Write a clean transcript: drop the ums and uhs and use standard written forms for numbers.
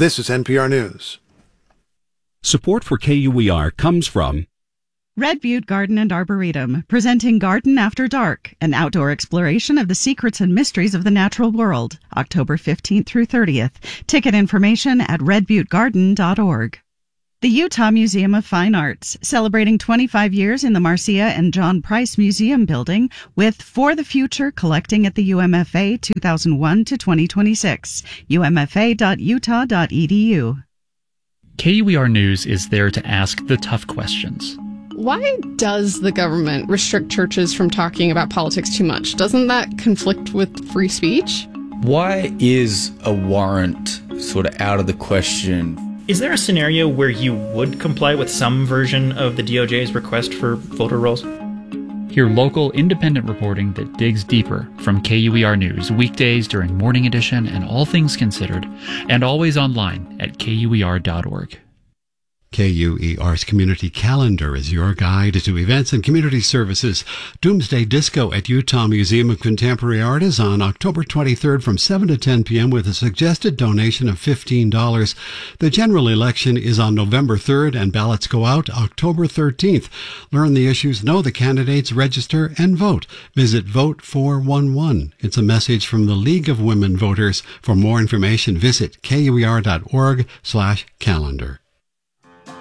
This is NPR News. Support for KUER comes from Red Butte Garden and Arboretum, presenting Garden After Dark, an outdoor exploration of the secrets and mysteries of the natural world, October 15th through 30th. Ticket information at redbuttegarden.org. The Utah Museum of Fine Arts, celebrating 25 years in the Marcia and John Price Museum building with For the Future collecting at the UMFA 2001 to 2026, umfa.utah.edu. KUER News is there to ask the tough questions. Why does the government restrict churches from talking about politics too much? Doesn't that conflict with free speech? Why is a warrant sort of out of the question? Is there a scenario where you would comply with some version of the DOJ's request for voter rolls? Hear local, independent reporting that digs deeper from KUER News, weekdays during Morning Edition and All Things Considered, and always online at KUER.org. KUER's community calendar is your guide to events and community services. Doomsday Disco at Utah Museum of Contemporary Art is on October 23rd from 7 to 10 p.m. with a suggested donation of $15. The general election is on November 3rd and ballots go out October 13th. Learn the issues, know the candidates, register, and vote. Visit Vote 411. It's a message from the League of Women Voters. For more information, visit KUER.org/calendar.